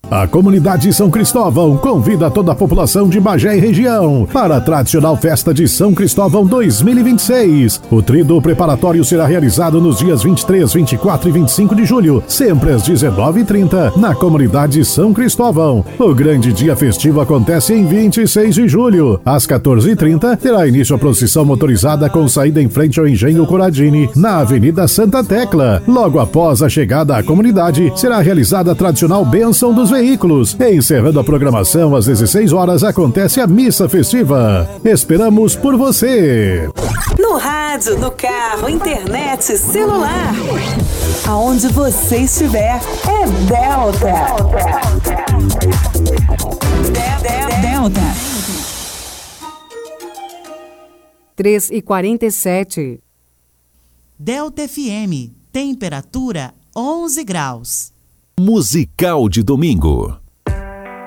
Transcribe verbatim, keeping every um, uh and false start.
A comunidade São Cristóvão convida toda a população de Bagé e região para a tradicional festa de São Cristóvão dois mil e vinte e seis. O tríduo preparatório será realizado nos dias vinte e três, vinte e quatro e vinte e cinco de julho, sempre às dezenove e trinta, na comunidade São Cristóvão. O grande dia festivo acontece em vinte e seis de julho. Às quatorze e trinta, terá início a procissão motorizada com saída em frente ao Engenho Coradini, na Avenida Santa Tecla. Logo após a chegada à comunidade, será realizada a tradicional bênção dos veículos. Encerrando a programação às dezesseis horas, acontece a missa festiva. Esperamos por você! No rádio, no carro, internet, celular. Aonde você estiver, é Delta. Delta. Delta. três e quarenta e sete. Delta F M, temperatura onze graus. Musical de domingo.